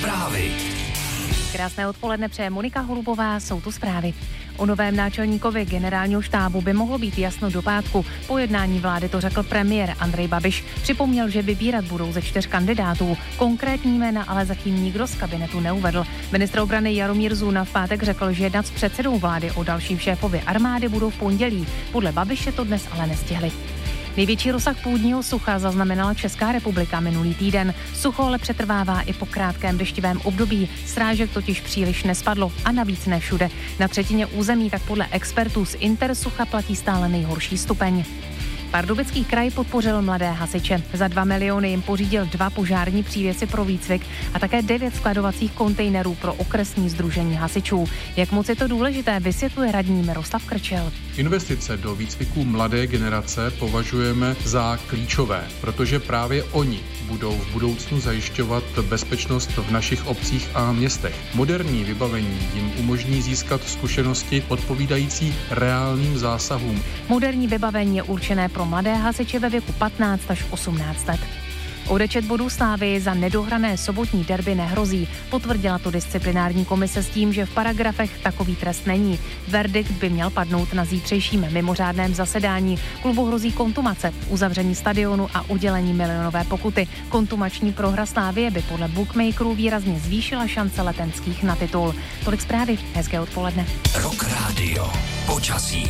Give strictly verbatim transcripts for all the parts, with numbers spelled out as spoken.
Zprávy. Krásné odpoledne přeje Monika Holubová, jsou tu zprávy. O novém náčelníkovi generálního štábu by mohlo být jasno do pátku. Po jednání vlády to řekl premiér Andrej Babiš. Připomněl, že vybírat budou ze čtyř kandidátů. Konkrétní jména ale zatím nikdo z kabinetu neuvedl. Ministr obrany Jaromír Zuna v pátek řekl, že jednat s předsedou vlády o dalším šéfovi armády budou v pondělí. Podle Babiše to dnes ale nestihli. Největší rozsah půdního sucha zaznamenala Česká republika minulý týden. Sucho ale přetrvává i po krátkém deštivém období. Srážek totiž příliš nespadlo a navíc ne všude. Na třetině území tak podle expertů z Intersucha platí stále nejhorší stupeň. Pardubický kraj podpořil mladé hasiče. Za dva miliony jim pořídil dva požární přívěsy pro výcvik a také devět skladovacích kontejnerů pro okresní sdružení hasičů. Jak moc je to důležité, vysvětluje radní Miroslav Krčel. Investice do výcviku mladé generace považujeme za klíčové, protože právě oni budou v budoucnu zajišťovat bezpečnost v našich obcích a městech. Moderní vybavení jim umožní získat zkušenosti odpovídající reálným zásahům. Moderní vybavení je určené pro mladé hasiče ve věku patnáct až osmnáct let. Odečet bodů Slávy za nedohrané sobotní derby nehrozí. Potvrdila to disciplinární komise s tím, že v paragrafech takový trest není. Verdikt by měl padnout na zítřejším mimořádném zasedání. Klubu hrozí kontumace, uzavření stadionu a udělení milionové pokuty. Kontumační prohra Slávie by podle bookmakerů výrazně zvýšila šance letenských na titul. Tolik zprávy, hezké odpoledne. Rock Radio. Počasí.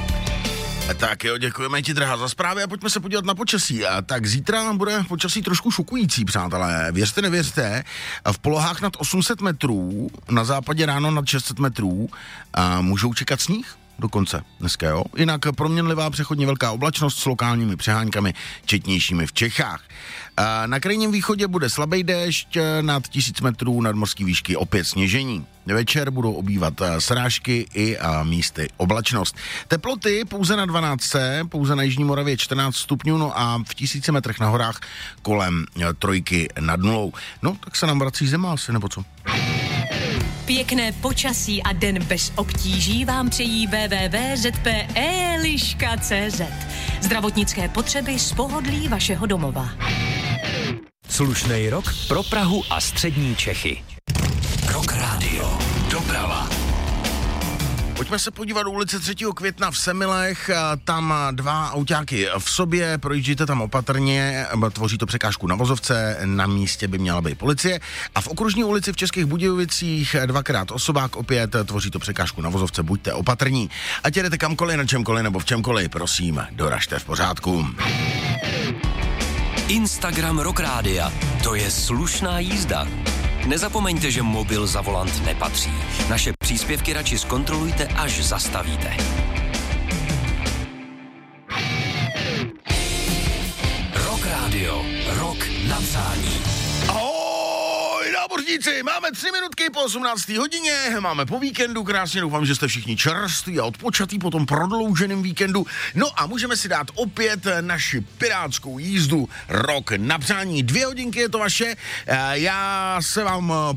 Tak jo, děkujeme ti, drahá, za zprávy a pojďme se podívat na počasí. A tak zítra bude počasí trošku šokující, přátelé. Věřte, nevěřte, v polohách nad osm set metrů, na západě ráno nad šest set metrů a můžou čekat sníh dokonce dneska, jo. Jinak proměnlivá přechodně velká oblačnost s lokálními přeháňkami, četnějšími v Čechách. A na krajním východě bude slabý déšť, nad tisíc metrů nadmořský výšky opět sněžení. Večer budou obývat srážky i a místy oblačnost. Teploty pouze na dvanáct, pouze na Jižní Moravě čtrnáct stupňů, no a v tisíci metrech na horách kolem trojky nad nulou. No, tak se nám vrací zima asi, nebo co? Pěkné počasí a den bez obtíží vám přejí w w w tečka z p e liška tečka c z. Zdravotnické potřeby z pohodlí vašeho domova. Slušnej rok pro Prahu a střední Čechy. Rock Radio. Doprava. Pojďme se podívat do ulice třetího května v Semilech, tam dva autáky v sobě, projíždíte tam opatrně, tvoří to překážku na vozovce, na místě by měla být policie a v okružní ulici v Českých Budějovicích dvakrát osobák opět, tvoří to překážku na vozovce, buďte opatrní. Ať jedete kamkoliv, na čemkoliv nebo v čemkoliv, prosím, doražte v pořádku. Instagram Rock Rádia, to je slušná jízda. Nezapomeňte, že mobil za volant nepatří. Naše příspěvky radši zkontrolujte, až zastavíte. Rock Radio. Rock na přání. Ahoj, námořníci, máme tři minutky po osmnácté hodině, máme po víkendu, krásně doufám, že jste všichni čerství a odpočatý po tom prodlouženém víkendu. No a můžeme si dát opět naši pirátskou jízdu Rock na přání. Dvě hodinky je to vaše, já se vám